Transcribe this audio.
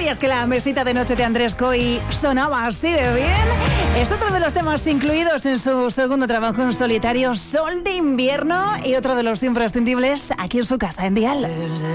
sabías que la mesita de noche de Andrés Coy sonaba así de bien? Es otro de los temas incluidos en su segundo trabajo en solitario, Sol de Invierno, y otro de los imprescindibles aquí en su casa, en Dial.